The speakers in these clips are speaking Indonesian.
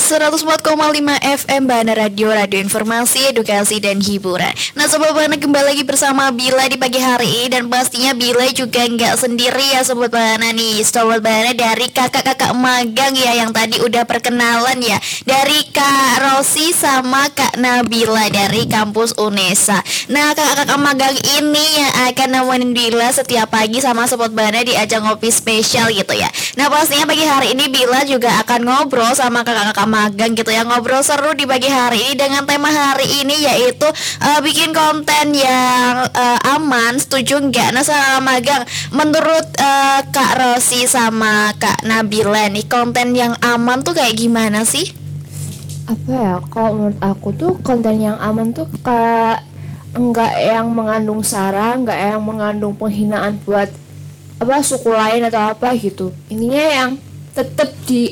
104,5 FM Bahana Radio, radio informasi, edukasi, dan hiburan. Nah Sobat Bahana, kembali lagi bersama Bila di pagi hari ini. Dan pastinya Bila juga nggak sendiri ya Sobat Bahana nih. Sobat Bahana dari kakak-kakak magang ya, yang tadi udah perkenalan ya, dari Kak Rosi sama Kak Nabila dari kampus UNESA. Nah kakak-kakak magang ini yang akan nemenin Bila setiap pagi sama Sobat Bahana di ajang ngopi spesial gitu ya. Nah pastinya pagi hari ini Bila juga akan ngobrol sama kakak-kakak magang gitu ya, ngobrol seru di pagi hari ini dengan tema hari ini yaitu bikin konten yang aman. Setuju nggak? Nah sama magang, menurut Kak Rosi sama Kak Nabila nih, konten yang aman tuh kayak gimana sih? Apa ya, kalau menurut aku tuh konten yang aman tuh kayak enggak yang mengandung sara, enggak yang mengandung penghinaan buat suku lain atau apa gitu. Ininya yang tetap di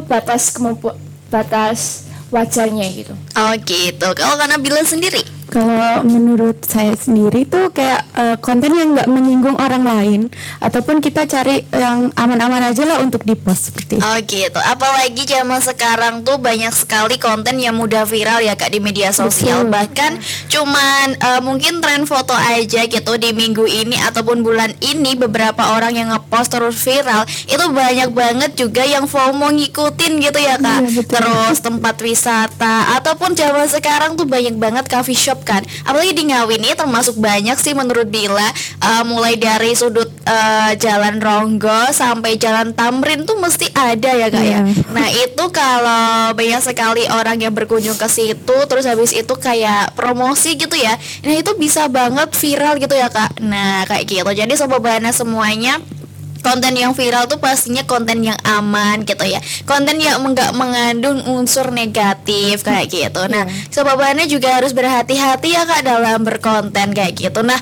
batas wajarnya gitu. Oh gitu. Kalau Kak Nabila sendiri? Kalau menurut saya sendiri tuh kayak konten yang nggak menyinggung orang lain, ataupun kita cari yang aman-aman aja lah untuk dipost seperti itu. Oh gitu. Apalagi zaman sekarang tuh banyak sekali konten yang mudah viral ya Kak di media sosial. Betul. Bahkan cuman mungkin tren foto aja gitu di minggu ini ataupun bulan ini beberapa orang yang ngepost terus viral, itu banyak banget juga yang FOMO ngikutin gitu ya Kak. Iya, betul. Terus tempat wisata ataupun zaman sekarang tuh banyak banget coffee shop kan. Apalagi di Ngawi ini termasuk banyak sih menurut Bila, mulai dari sudut Jalan Ronggo sampai Jalan Tamrin tuh mesti ada ya Kak ya. Nah itu kalau banyak sekali orang yang berkunjung ke situ, terus habis itu kayak promosi gitu ya, nah itu bisa banget viral gitu ya Kak. Nah kayak gitu. Jadi Sobat Bahana semuanya, konten yang viral tuh pastinya konten yang aman gitu ya, konten yang enggak mengandung unsur negatif kayak gitu. Nah Sobat Bahana juga harus berhati-hati ya Kak dalam berkonten kayak gitu. Nah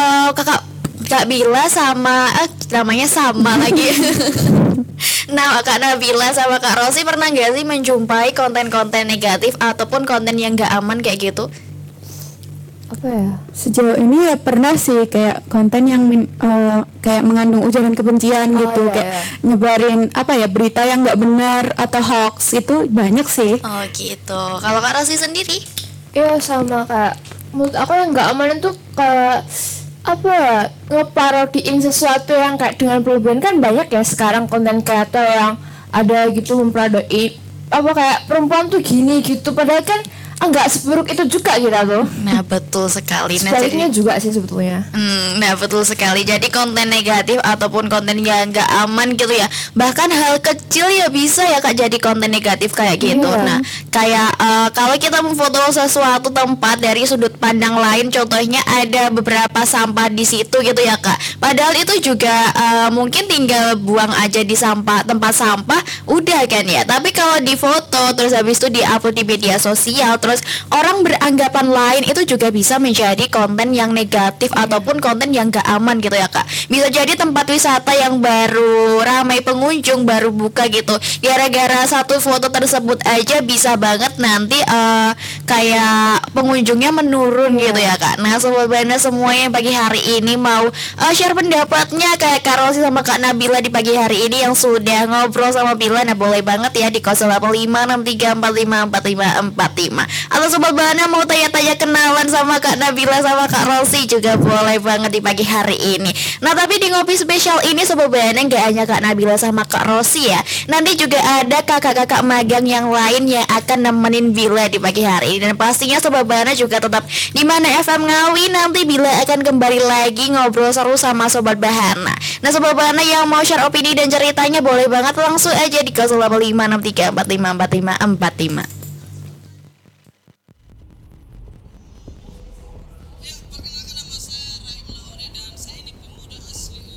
Kak Bila sama namanya sama lagi. Nah Kak Nabila sama Kak Rosi pernah nggak sih menjumpai konten-konten negatif ataupun konten yang nggak aman kayak gitu? Apa ya, sejauh ini ya pernah sih kayak konten yang kayak mengandung ujaran kebencian gitu, kayak nyebarin berita yang nggak benar atau hoax, itu banyak sih. Oh gitu. Kalau Kak Rosi sendiri? Iya sama Kak. Menurut aku yang nggak aman itu kayak ngeparodiin sesuatu yang kayak dengan berlebihan. Kan banyak ya sekarang konten kreator yang ada gitu memparodi kayak perempuan tuh gini gitu, padahal kan enggak seburuk itu juga gitu tuh. Nah betul sekali. Sebaliknya juga sih sebetulnya. Nah betul sekali. Jadi konten negatif ataupun konten yang nggak aman gitu ya, bahkan hal kecil ya bisa ya Kak jadi konten negatif kayak gitu. Nah kayak kalau kita memfoto sesuatu tempat dari sudut pandang lain, contohnya ada beberapa sampah di situ gitu ya Kak, padahal itu juga mungkin tinggal buang aja di tempat sampah udah kan ya. Tapi kalau di foto terus habis itu di-upload di media sosial, terus orang beranggapan lain, itu juga bisa menjadi konten yang negatif ataupun konten yang gak aman gitu ya Kak. Bisa jadi tempat wisata yang baru ramai pengunjung, baru buka gitu, gara-gara satu foto tersebut aja bisa banget nanti kayak pengunjungnya menurun gitu ya Kak. Nah Sobat Bahana semua yang pagi hari ini mau share pendapatnya kayak Kak Rosi sama Kak Nabila di pagi hari ini yang sudah ngobrol sama Bila, nah boleh banget ya di 085634545545. Atau Sobat Bahana mau tanya-tanya kenalan sama Kak Nabila sama Kak Rosi juga boleh banget di pagi hari ini. Nah tapi di ngopi spesial ini Sobat Bahana nggak hanya Kak Nabila sama Kak Rosi ya, nanti juga ada kakak-kakak magang yang lain yang akan nemenin Bila di pagi hari ini. Dan pastinya Sobat Bahana juga tetap di Mana FM Ngawi. Nanti Bila akan kembali lagi ngobrol seru sama Sobat Bahana. Nah Sobat Bahana yang mau share opini dan ceritanya boleh banget langsung aja di 085634545545.